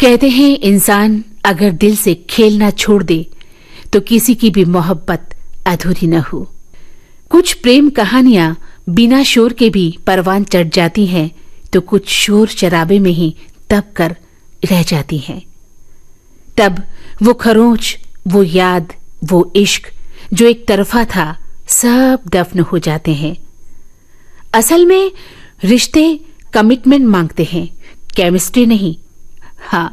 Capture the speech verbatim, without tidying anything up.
कहते हैं इंसान अगर दिल से खेलना छोड़ दे तो किसी की भी मोहब्बत अधूरी न हो। कुछ प्रेम कहानियां बिना शोर के भी परवान चढ़ जाती हैं तो कुछ शोर शराबे में ही दब कर रह जाती हैं। तब वो खरोंच, वो याद, वो इश्क जो एक तरफा था, सब दफन हो जाते हैं। असल में रिश्ते कमिटमेंट मांगते हैं, केमिस्ट्री नहीं।